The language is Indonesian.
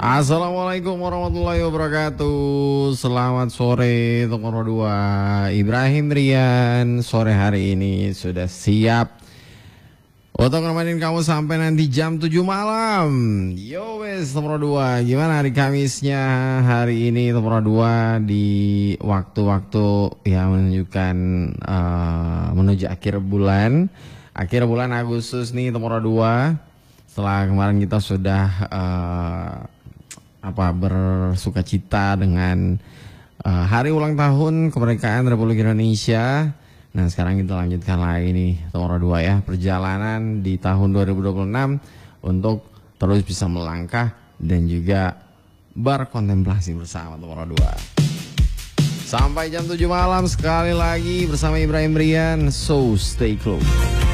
Assalamualaikum warahmatullahi wabarakatuh. Selamat sore nomor 2 Ibrahim Rian. Sore hari ini sudah siap untuk nemenin kamu sampai nanti jam 7 malam. Yo wes nomor 2. Gimana hari Kamisnya hari ini nomor 2 di waktu-waktu yang menunjukkan menuju akhir bulan. Akhir bulan Agustus nih nomor 2. Setelah kemarin kita sudah bersukacita dengan hari ulang tahun kemerdekaan Republik Indonesia. Nah, sekarang kita lanjutkan lagi nih nomor 2 ya, perjalanan di tahun 2026 untuk terus bisa melangkah dan juga berkontemplasi bersama nomor 2. Sampai jam 7 malam sekali lagi bersama Ibrahim Rian. So stay close.